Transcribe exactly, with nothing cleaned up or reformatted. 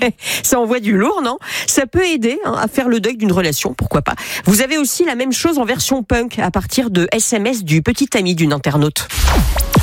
Ça envoie du lourd, non ? Ça peut aider hein, à faire le deuil d'une relation, pourquoi pas. Vous avez aussi la même chose en version punk à partir de S M S du petit ami d'une internaute.